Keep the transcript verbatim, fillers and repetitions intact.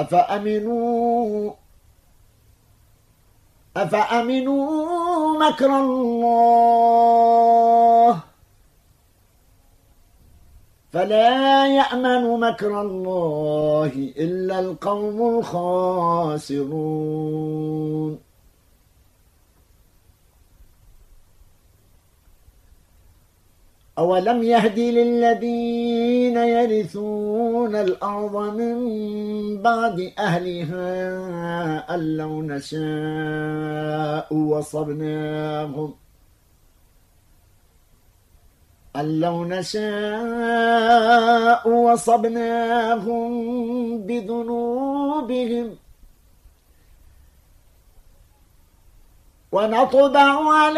أفأمنوا أفأمنوا مكر الله فلا يأمن مكر الله إلا القوم الخاسرون أولم يهد للذين يرثون الأرض من بعد أهلها أن لو نشاء وصبناهم أن لو نشاء وصبناهم بذنوبهم ونطبع على